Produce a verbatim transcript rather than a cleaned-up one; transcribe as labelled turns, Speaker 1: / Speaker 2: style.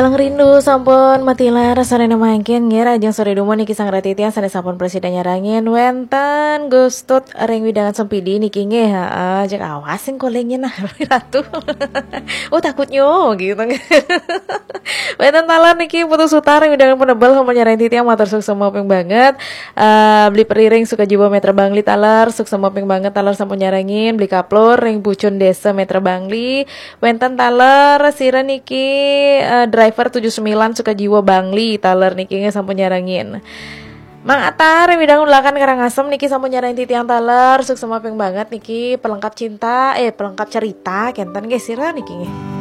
Speaker 1: Lang rindu sampun matilar sarena mangkin ngira jeung sore dumo niki sang ratitian sane sampun presiden nyarangin wenten gustut ring widangan sempidi niki nge heeh jeung awas sing kolengnya nah ratu. Oh takutnya gitu. Wenten talan niki putus utara widangan penebal sampun nyarang titiang matur sukses mopeng banget. Uh, beli periring suka jiwa meter bangli talar sukses mopeng banget talar sampun nyarangin beli kaplor ring bucun desa meter bangli wenten talar sira niki uh, driver tujuh puluh sembilan suka jiwa Bangli taler niki nge sampun nyarangin. Mang Atar widang ulakan Karangasem niki sampun nyarangin titiang taler sukses mapeng banget niki pelengkap cinta eh pelengkap cerita kenten ge sira niki nge.